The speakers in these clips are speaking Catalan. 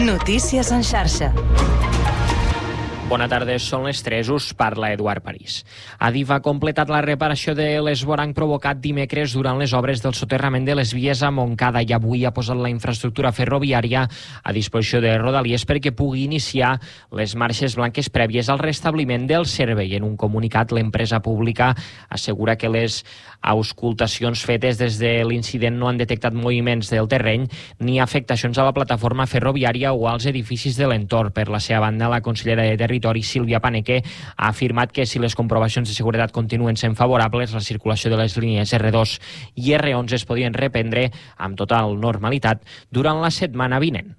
Notícies en xarxa. Bona tarda, són les 3, us parla Eduard París. Adif ha completat la reparació de l'esvoranc provocat dimecres durant les obres del soterrament de les vies a Montcada i avui ha posat la infraestructura ferroviària a disposició de Rodalies perquè pugui iniciar les marxes blanques prèvies al restabliment del servei. En un comunicat, l'empresa pública assegura que les auscultacions fetes des de l'incident no han detectat moviments del terreny ni afectacions a la plataforma ferroviària o als edificis de l'entorn. Per la seva banda, la consellera de Territori, Sílvia Paneque, ha afirmat que si les comprovacions de seguretat continuen sent favorables, la circulació de les línies R2 i R11 es podien reprendre amb total normalitat durant la setmana vinent.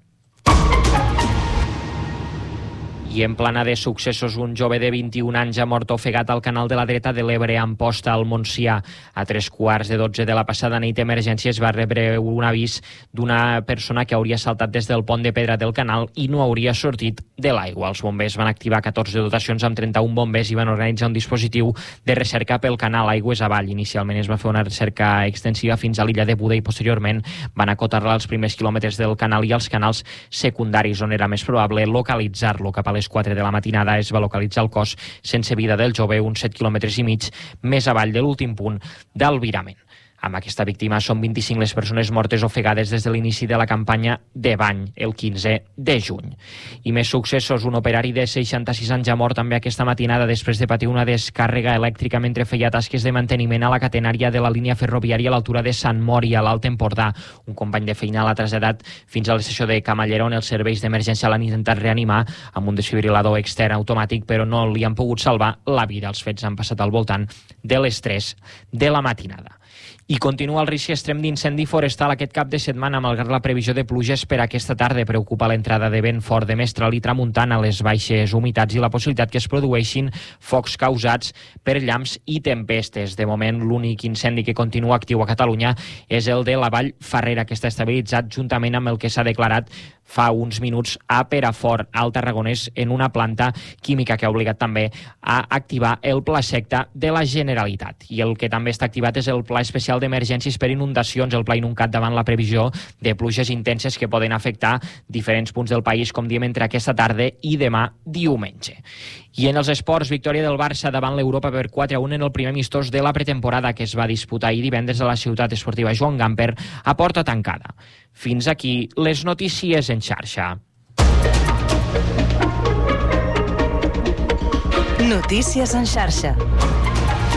I en plana de successos, un jove de 21 anys ha mort ofegat al canal de la dreta de l'Ebre a Amposta, al Montsià. A 3:15 de la passada nit, Emergències va rebre un avís d'una persona que hauria saltat des del pont de pedra del canal i no hauria sortit de l'aigua. Els bombers van activar 14 dotacions amb 31 bombers i van organitzar un dispositiu de recerca pel canal aigües avall. Inicialment es va fer una recerca extensiva fins a l'illa de Buda i posteriorment van acotar-la als primers quilòmetres del canal i als canals secundaris, on era més probable localitzar-lo. Cap a les 4 de la matinada es va localitzar el cos sense vida del jove uns 7,5 quilòmetres més avall de l'últim punt d'Albirament. Amb aquesta víctima són 25 les persones mortes ofegades des de l'inici de la campanya de bany, el 15 de juny. I més successos, un operari de 66 anys ha mort també aquesta matinada després de patir una descàrrega elèctrica mentre feia tasques de manteniment a la catenària de la línia ferroviària a l'altura de Sant Mori, a l'Alt Empordà. Un company de feina l'ha traslladat fins a l'estació de Camallera, on els serveis d'emergència l'han intentat reanimar amb un desfibrilador extern automàtic, però no li han pogut salvar la vida. Els fets han passat al voltant de les 3 de la matinada. I continua el risc extrem d'incendi forestal aquest cap de setmana, malgrat la previsió de pluges per aquesta tarda. Preocupa l'entrada de vent fort de mestral i tramuntana, les baixes humitats i la possibilitat que es produeixin focs causats per llamps i tempestes. De moment, l'únic incendi que continua actiu a Catalunya és el de la Vall Ferrera, que està estabilitzat juntament amb el que s'ha declarat fa uns minuts a Perafort, al Tarragonès, en una planta química que ha obligat també a activar el pla secta de la Generalitat. I el que també està activat és el pla especial d'emergències per inundacions, el pla Inuncat, davant la previsió de pluges intenses que poden afectar diferents punts del país, com diem, entre aquesta tarda i demà diumenge. I en els esports, victòria del Barça davant l'Europa per 4-1 en el primer amistós de la pretemporada que es va disputar ahir divendres a la ciutat esportiva Joan Gamper a porta tancada. Fins aquí les notícies en xarxa. Notícies en xarxa.